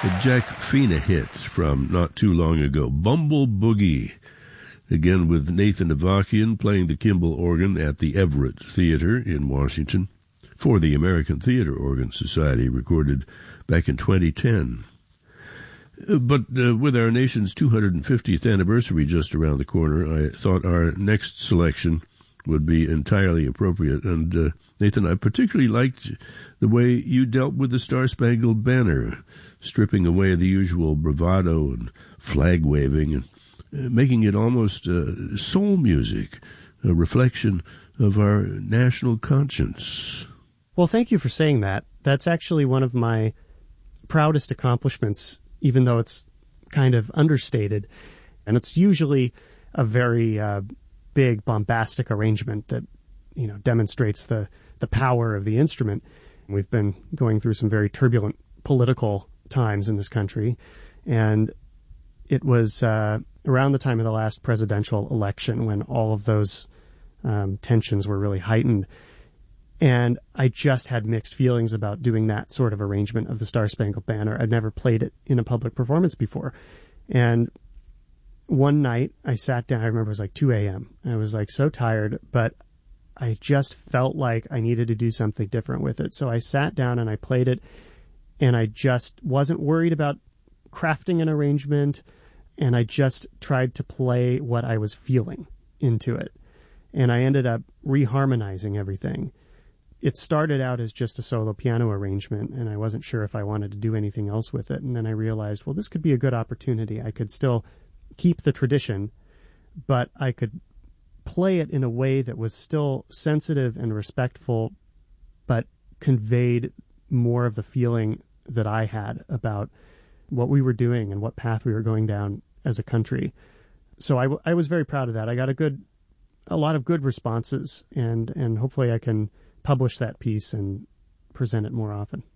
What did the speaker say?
The Jack Fina hits from not too long ago, Bumble Boogie, again with Nathan Avakian playing the Kimball organ at the Everett Theater in Washington for the American Theater Organ Society, recorded back in 2010. But with our nation's 250th anniversary just around the corner, I thought our next selection would be entirely appropriate. And Nathan, I particularly liked the way you dealt with the Star-Spangled Banner, stripping away the usual bravado and flag-waving and making it almost soul music, a reflection of our national conscience. Well, thank you for saying that. That's actually one of my proudest accomplishments, even though it's kind of understated. And it's usually a very big, bombastic arrangement that, demonstrates the power of the instrument. We've been going through some very turbulent political times in this country, and it was around the time of the last presidential election when all of those tensions were really heightened. And I just had mixed feelings about doing that sort of arrangement of the Star-Spangled Banner. I'd never played it in a public performance before. And one night I sat down, I remember it was like 2 a.m. I was like so tired, but I just felt like I needed to do something different with it. So I sat down and I played it, and I just wasn't worried about crafting an arrangement, and I just tried to play what I was feeling into it. And I ended up reharmonizing everything. It started out as just a solo piano arrangement, and I wasn't sure if I wanted to do anything else with it. And then I realized, well, this could be a good opportunity. I could still keep the tradition, but I could play it in a way that was still sensitive and respectful, but conveyed more of the feeling that I had about what we were doing and what path we were going down as a country. So I was very proud of that. I got a lot of good responses, and hopefully I can publish that piece and present it more often.